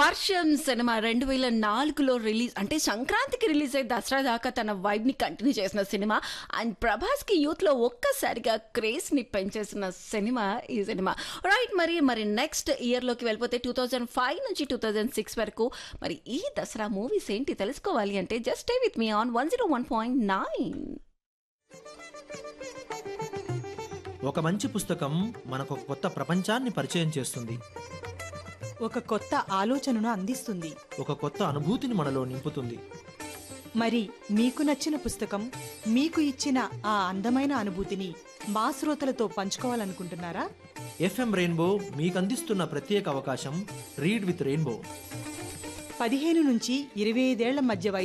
వర్షం cinema 2004లో release అంటే సంక్రాంతికి రిలీజ్ అయ్యి దసరా దాకా తన వైబ్ని కంటిన్యూ చేసిన సినిమా అండ్ ప్రభాస్కి యూత్లో ఒక్కసారిగా క్రేజ్ని పెంచేసిన సినిమా ఈ సినిమా. రైట్, మరి నెక్స్ట్ ఇయర్లోకి వెళ్ళిపోతే 2005 నుంచి 2006 వరకు మరి ఈ దసరా మూవీస్ ఏంటి తెలుసుకోవాలి అంటే just stay with me on 101.9. ఒక మంచి పుస్తకం మనకు ఒక కొత్త ప్రపంచాన్ని పరిచయం చేస్తుంది. ఒక కొత్త ఆలోచనను అందిస్తుంది. ఒక కొత్త అనుభూతిని మనలో నింపుతుంది. మరి మీకు నచ్చిన పుస్తకం మీకు ఇచ్చిన ఆ అందమైన అనుభూతిని మా శ్రోతలతో పంచుకోవాలనుకుంటున్నారా? ఎఫ్ఎం రెయిన్బో మీకు అందిస్తున్న ప్రత్యేక అవకాశం రీడ్ విత్ రెయిన్బో. 15 నుంచి 25 ఏళ్ల మధ్య